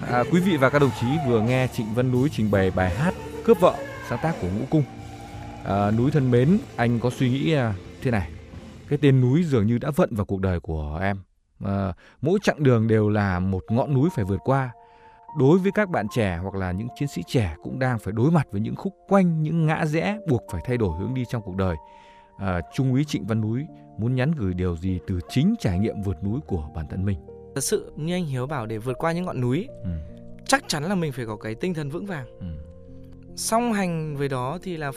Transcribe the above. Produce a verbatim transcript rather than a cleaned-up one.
À, quý vị và các đồng chí vừa nghe Trịnh Văn Núi trình bày bài hát Cướp Vợ, sáng tác của Ngũ Cung. À, Núi thân mến, anh có suy nghĩ thế này: cái tên núi dường như đã vận vào cuộc đời của em. À, mỗi chặng đường đều là một ngọn núi phải vượt qua. Đối với các bạn trẻ hoặc là những chiến sĩ trẻ cũng đang phải đối mặt với những khúc quanh, những ngã rẽ buộc phải thay đổi hướng đi trong cuộc đời. À, Trung úy Trịnh Văn Núi muốn nhắn gửi điều gì từ chính trải nghiệm vượt núi của bản thân mình? Thật sự như anh Hiếu bảo, để vượt qua những ngọn núi, ừ. chắc chắn là mình phải có cái tinh thần vững vàng. Ừ. Song hành với đó thì là